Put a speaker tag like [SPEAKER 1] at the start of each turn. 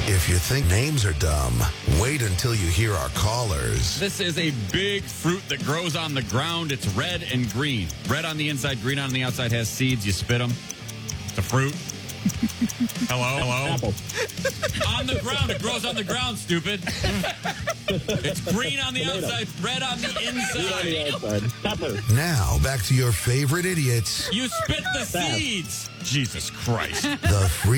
[SPEAKER 1] If you think names are dumb, wait until you hear our callers.
[SPEAKER 2] This is a big fruit that grows on the ground. It's red and green. Red on the inside, green on the outside, has seeds. You spit them. It's a fruit. Hello?
[SPEAKER 3] Apple.
[SPEAKER 2] On the ground. It grows on the ground, stupid. It's green on the outside, red on the inside.
[SPEAKER 3] Pepper.
[SPEAKER 1] Now, back to your favorite idiots.
[SPEAKER 2] You spit the seeds. Jesus Christ.
[SPEAKER 1] The free